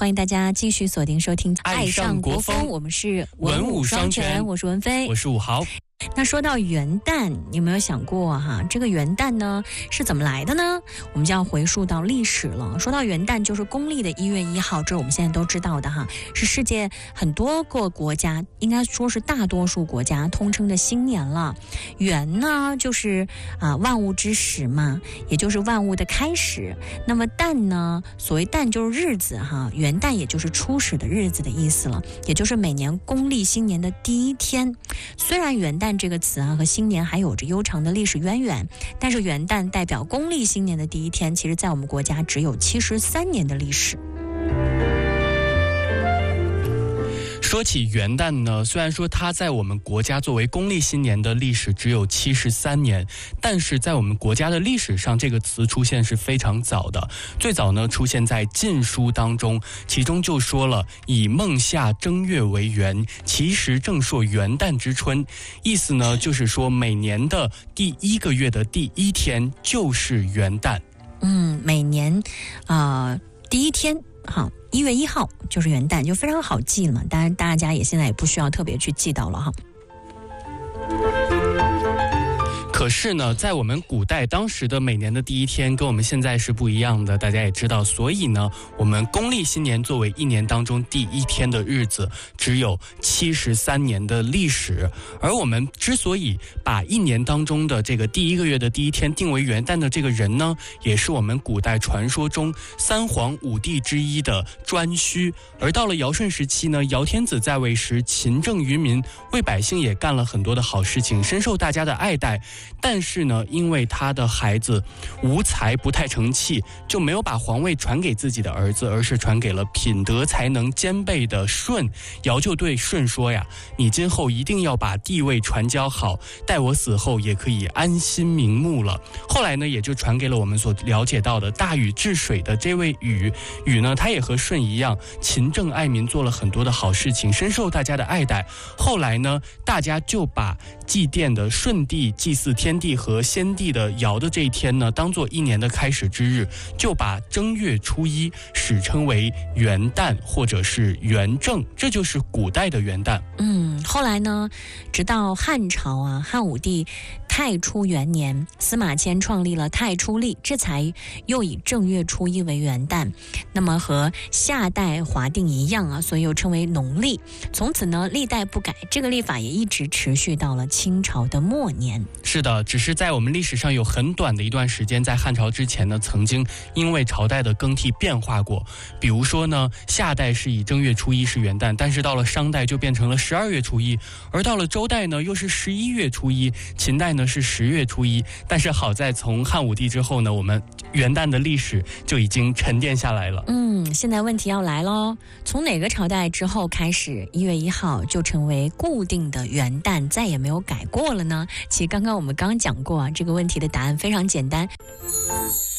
欢迎大家继续锁定收听爱上国风， 我们是文武双全， 我是文飞， 我是武豪。 那说到元旦，你有没有想过哈，这个元旦呢是怎么来的呢？我们就要回溯到历史了。说到元旦，就是公历的1月1号，这是我们现在都知道的哈，是世界很多个国家，应该说是大多数国家通称的新年了。元呢，就是万物之始嘛，也就是万物的开始。那么旦呢，所谓旦就是日子哈，元旦也就是初始的日子的意思了，也就是每年公历新年的第一天。虽然元旦这个词和新年还有着悠长的历史渊源，但是元旦代表公历新年的第一天，其实在我们国家只有73年的历史。 说起元旦呢，虽然说它在我们国家作为公历新年的历史只有73年，但是在我们国家的历史上，这个词出现是非常早的。最早呢出现在《晋书》当中，其中就说了以孟夏正月为元，其时正朔元旦之春。意思呢就是说每年的第1个月的第1天就是元旦。 每年第1天好，1月1号就是元旦，就非常好记了嘛。当然大家也现在也不需要特别去记到了哈。 可是呢，在我们古代当时的每年的第1天跟我们现在是不一样的，大家也知道，所以呢，我们公历新年作为1年当中第1天的日子，只有73年的历史。而我们之所以把1年当中的这个第1个月的第1天定为元旦的这个人呢，也是我们古代传说中3皇5帝之一的颛顼。而到了尧舜时期呢，尧天子在位时勤政于民，为百姓也干了很多的好事情，深受大家的爱戴。但是呢，因为他的孩子无才不太成器，就没有把皇位传给自己的儿子，而是传给了品德才能兼备的舜。尧就对舜说呀，你今后一定要把帝位传教好，待我死后也可以安心瞑目了。后来呢，也就传给了我们所了解到的大禹治水的这位禹。禹呢，他也和舜一样勤政爱民，做了很多的好事情，深受大家的爱戴。后来呢，大家就把祭奠的舜帝祭祀天地和先帝的尧的这一天呢，当做1年的开始之日，就把正月初1史称为元旦或者是元正，这就是古代的元旦。 后来呢，直到汉朝汉武帝太初元年，司马迁创立了太初历，这才又以正月初1为元旦。那么和夏代划定一样所以又称为农历。从此呢，历代不改，这个历法也一直持续到了清朝的末年。 是的，只是在我们历史上有很短的一段时间，在汉朝之前呢，曾经因为朝代的更替变化过。比如说呢，夏代是以正月初1是元旦，但是到了商代就变成了12月初1，而到了周代呢又是11月初1，秦代呢是10月初1。但是好在从汉武帝之后呢，我们元旦的历史就已经沉淀下来了。 现在问题要来咯，从哪个朝代之后开始1月1号就成为固定的元旦，再也没有改过了呢？其实刚刚我们讲过这个问题的答案非常简单。